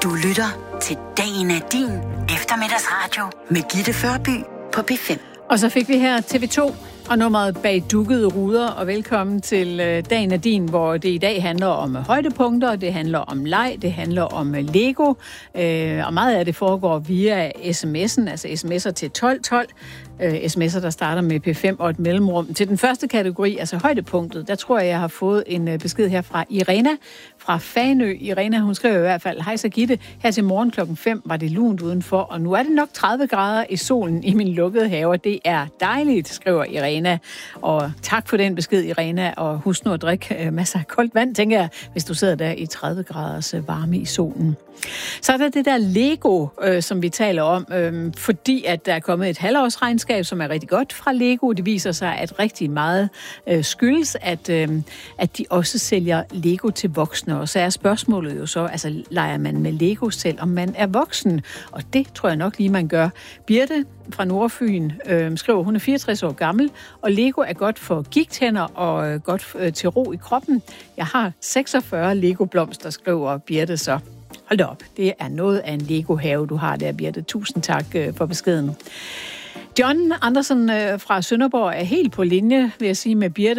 Du lytter til Dagen er din eftermiddagsradio med Gitte Førby på P5. Og så fik vi her TV2 og nummeret Bag dukkede ruder, og velkommen til Dagen er din, hvor det i dag handler om højdepunkter, det handler om leg, det handler om Lego, og meget af det foregår via sms'en, altså sms'er til 1212, sms'er, der starter med P5 og et mellemrum. Til den første kategori, altså højdepunktet, der tror jeg har fået en besked her fra Irena fra Fanø. Irena, hun skriver i hvert fald: hej så Gitte, her til morgen klokken 5 var det lunt udenfor, og nu er det nok 30 grader i solen i min lukkede have. Det er dejligt, skriver Irena. Og tak for den besked, Irena, og husk nu at drikke masser af koldt vand, tænker jeg, hvis du sidder der i 30 graders varme i solen. Så er der det der Lego, som vi taler om, fordi at der er kommet et halvårsregnskab, som er rigtig godt fra Lego. Det viser sig, at rigtig meget skyldes, at de også sælger Lego til voksne. Og så er spørgsmålet jo så, altså leger man med Lego selv, om man er voksen? Og det tror jeg nok lige, man gør. Birte fra Nordfyn skriver, hun er 64 år gammel, og Lego er godt for gigthænder og godt til ro i kroppen. Jeg har 46 Lego-blomster, skriver Birte så. Hold da op, det er noget af en Lego-have, du har der, Birte. Tusind tak for beskeden. John Andersen fra Sønderborg er helt på linje, vil jeg sige, med Birte.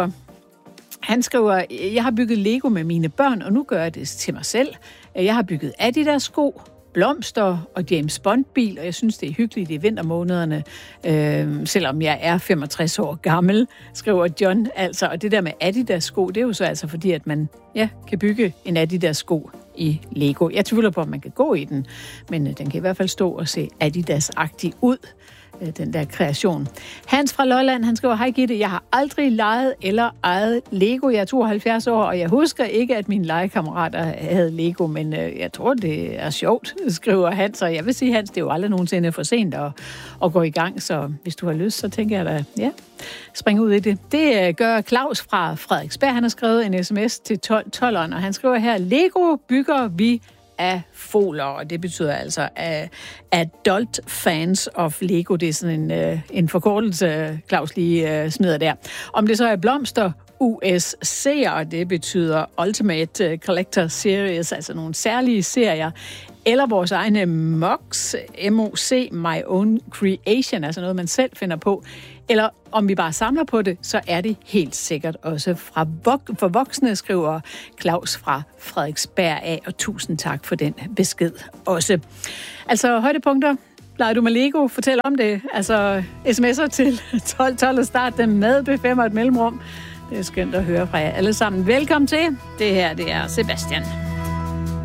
Han skriver, jeg har bygget Lego med mine børn, og nu gør jeg det til mig selv. Jeg har bygget Adidas sko, blomster og James Bond-bil, og jeg synes, det er hyggeligt i vintermånederne, selvom jeg er 65 år gammel, skriver John. Altså, og det der med Adidas-sko, det er jo så altså fordi, at man kan bygge en Adidas-sko i Lego. Jeg tvivler på, at man kan gå i den, men den kan i hvert fald stå og se Adidas-agtig ud, den der kreation. Hans fra Lolland, han skriver, hej Gitte, jeg har aldrig leget eller ejet Lego. Jeg er 72 år, og jeg husker ikke, at mine legekammerater havde Lego, men jeg tror, det er sjovt, skriver Hans. Og jeg vil sige, Hans, det er jo aldrig nogensinde for sent at gå i gang, så hvis du har lyst, så tænker jeg da, springe ud i det. Det gør Claus fra Frederiksberg. Han har skrevet en sms til 12'eren, og han skriver her, Lego bygger vi af foler, og det betyder altså adult fans of Lego. Det er sådan en forkortelse, Claus lige smider der. Om det så er blomster, USC'er, det betyder Ultimate Collector Series, altså nogle særlige serier, eller vores egne MOC, MOC, My Own Creation, altså noget, man selv finder på, eller om vi bare samler på det, så er det helt sikkert også for voksne, skriver Claus fra Frederiksberg af, og tusind tak for den besked også. Altså højdepunkter, leger du med Lego? Fortæl om det. Altså sms'er til 1212 og start dem med B5 og et mellemrum. Det er skønt at høre fra jer alle sammen. Velkommen til. Det her, det er Sebastian.